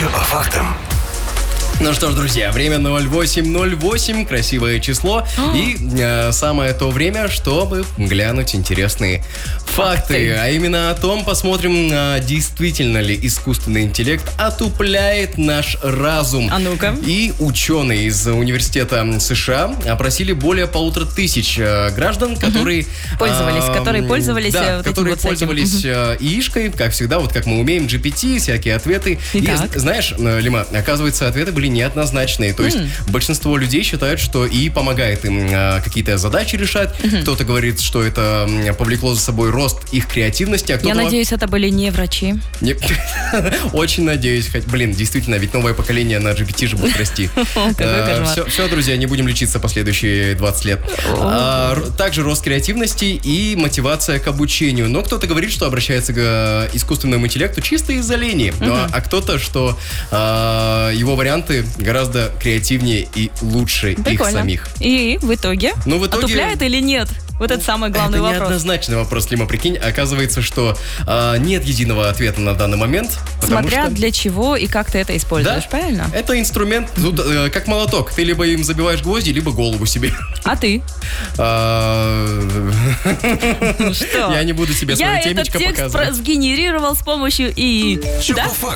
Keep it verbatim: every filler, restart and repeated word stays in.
Еще по фактам. Ну что ж, друзья, время ноль восемь ноль восемь, красивое число. И э, самое то время, чтобы глянуть интересные факты. А именно о том посмотрим, э, действительно ли искусственный интеллект отупляет наш разум. А ну-ка. И ученые из университета США опросили более полутора тысяч э, граждан, которые... Пользовались, э, которые пользовались, да, вот этим которые вот всяким. пользовались э, яишкой, как всегда, вот как мы умеем, джи пи ти, всякие ответы. Итак. И, знаешь, э, Лима, оказывается, ответы были неоднозначные. То есть Mm. большинство людей считают, что ИИ помогает им э, какие-то задачи решать. Mm-hmm. Кто-то говорит, что это м, повлекло за собой рост их креативности. А кто-то... Я надеюсь, это были не врачи. Не- Очень надеюсь. Хоть, блин, действительно, ведь новое поколение на джи пи ти же будет расти. Какой кошмар. Все, все, друзья, не будем лечиться последующие двадцать лет. А, р- Также рост креативности и мотивация к обучению. Но кто-то говорит, что обращается к э, искусственному интеллекту чисто из-за лени. Ну, а- А кто-то, что а, его варианты гораздо креативнее и лучше их Прикольно. самих. И в итоге? Ну, в итоге- Отупляет или нет? Вот это самый главный Это вопрос. неоднозначный вопрос, Лима, прикинь. Оказывается, что а, нет единого ответа на данный момент. потому Смотря что... для чего и как ты это используешь, Да. правильно? Это инструмент, тут, э, как молоток. Ты либо им забиваешь гвозди, либо голову себе. А ты? А, Что? Я не буду тебе Я свое этот темечко текст показывать. про- сгенерировал с помощью ИИ. Еще Да? по фактам.